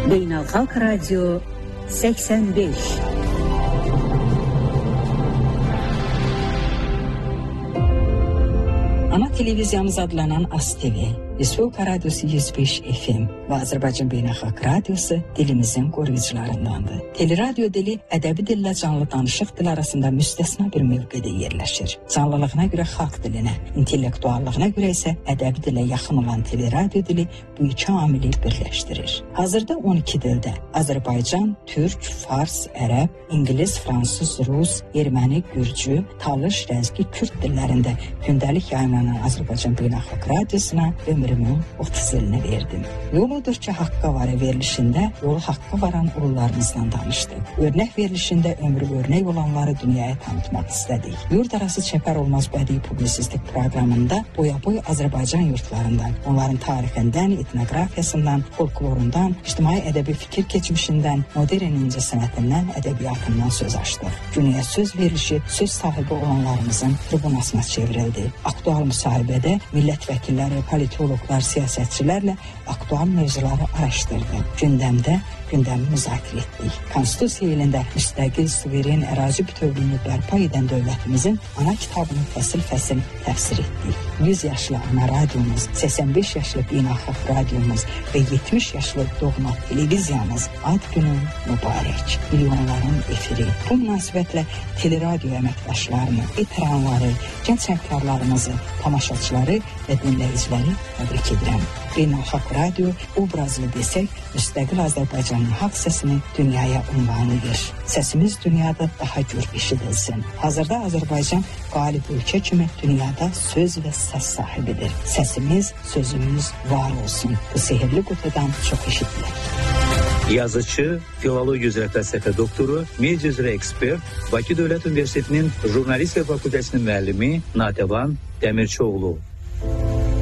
Beynəlxalq Radio 85. Ana televiziyamız adlanan AS TV, Respublika Radyosu 105 FM və Azərbaycan Beynəlxalq Radyosu dilimizin qoruyucularındandır. Teleradyo dili ədəbi dillə canlı danışıq dil arasında müstəsna bir mövqedə yerləşir. Canlılığına görə xalq dilinə, intellektuallığına görə isə ədəbi dilə yaxın olan teleradyo dili bu iki amili birləşdirir. Hazırda 12 dildə Azərbaycan, Türk, Fars, Ərəb, İngilis, Fransız, Rus, Erməni, Gürcü, Talış, Ləzgi, Kürd dillərində gündəlik yayımlanan Azərbaycan Beynəlxalq Radiosuna ömrümün 30 ilini verdim. Yoludur ki, haqqa varı verilişində yolu haqqa varan ulularımızdan danışdıq. Örnək verilişində ömrü örnək olanları dünyaya tanıtmaq istədik. Yurt arası çəpər olmaz bədii publisistik proqramında boya-boy Azərbaycan yurtlarından, onların tarixindən, etnoqrafiyasından, folklorundan, ictimai ədəbi fikir keçmişindən, modern incəsənətindən, ədəbiyyatından söz açdıq. Günəyə söz verilişi söz sahibi olanlarımızın tribunasına çevrildi. Aktual müsahibədə millət vəkilləri, politologlar, siyasətçilərlə aktual mövzuları araşdırdı. Gündəmi müzakirə etdik. Konstitusiya ilində müstəqil, suveren, ərazi bütövlüyünü bərpa edən dövlətimizin ana kitabını fəsil-fəsil təfsir etdik. 100 yaşlı ana radiomuz, 85 yaşlı beynəlxalq radiomuz və 70 yaşlı doğma televiziyamız ad günü mübarək. Milyonların efiri. Bu münasibətlə teleradio əməkdaşlarını, etiranları, gənc həmkarlarımızı, tamaşaçıları və dinləyiciləri təbrik edirəm. Beynəlxalq radio obrazlı desək, müstəqil Azərbaycanın haqq səsini dünyaya ünvanlayır. Səsimiz dünyada daha gür eşidilsin. Hazırda Azərbaycan qalib ölkə kimi dünyada söz və səs sahibidir. Səsimiz, sözümüz var olsun. Bu sehirli qutudan çox eşidilir. Yazıcı, filologiya üzrə fəlsəfə doktoru, media üzrə ekspert, Bakı Dövlət Universitetinin jurnalistika fakültəsinin müəllimi Natəvan Dəmirçioğlu.